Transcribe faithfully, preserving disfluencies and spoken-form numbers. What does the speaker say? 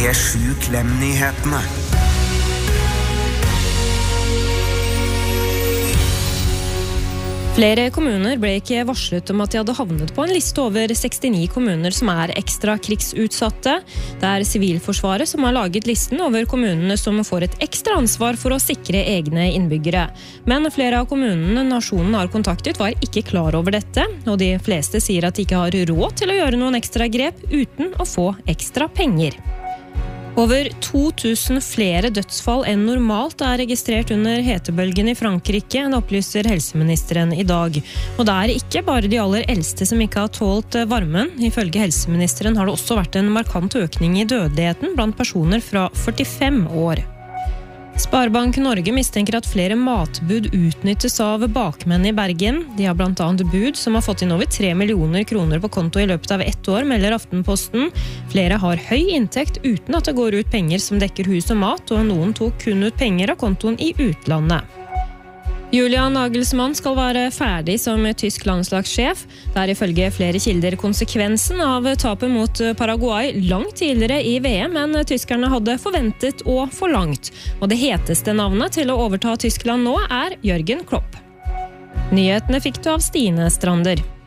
P sju Klem-nyhetene. Flere kommuner ble ikke varslet om at de hadde havnet på en liste over sekstini kommuner som er ekstra krigsutsatte. Det er Sivilforsvaret som har laget listen over kommunene som får et ekstra ansvar for å sikre egne innbyggere. Men flere av kommunene nasjonen har kontaktet var ikke klar over dette, og de fleste sier at de ikke har råd til å gjøre noen ekstra grep uten å få ekstra penger. Over to tusen flere dødsfall enn normalt er registrert under hetebølgen i Frankrike, opplyser helseministeren i dag. Og det er ikke bare de aller eldste som ikke har tålt varmen. Ifølge helseministeren har det også vært en markant økning i dødeligheten blant personer fra førtifem år. Sparebank Norge mistenker at flere matbud utnyttes av bakmenn i Bergen. De har blant annet bud som har fått inn over tre millioner kroner på konto i løpet av ett år, melder Aftenposten. Flere har høy inntekt uten at det går ut penger som dekker hus og mat, og noen tok kun ut penger av kontoen i utlandet. Julian Nagelsmann skal være ferdig som tysk landslagssjef. Det er ifølge flere kilder konsekvensen av tapet mot Paraguay langt tidligere i V M enn tyskerne hadde forventet og forlangt. Og det heteste navnet til å overta Tyskland nå er Jørgen Klopp. Nyhetene fikk du av Stine Strander.